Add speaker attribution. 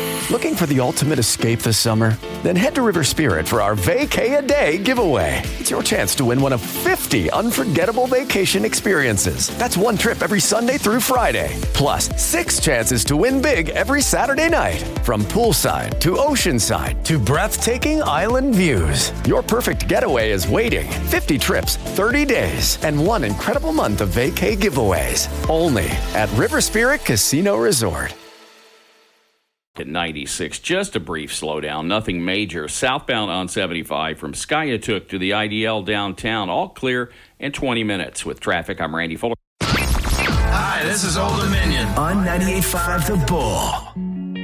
Speaker 1: Looking for the ultimate escape this summer? Then head to River Spirit for our Vacay-A-Day giveaway. It's your chance to win one of 50 unforgettable vacation experiences. That's one trip every Sunday through Friday. Plus, 6 chances to win big every Saturday night. From poolside to oceanside to breathtaking island views. Your perfect getaway is waiting. 50 trips, 30 days, and one incredible month of vacay giveaways. Only at River Spirit Casino Resort.
Speaker 2: At 96, just a brief slowdown, nothing major. Southbound on 75 from Skiatook to the IDL downtown, all clear in 20 minutes. With traffic, I'm Randy Fuller.
Speaker 3: Hi, this is Old Dominion
Speaker 4: on 98.5 The Bull.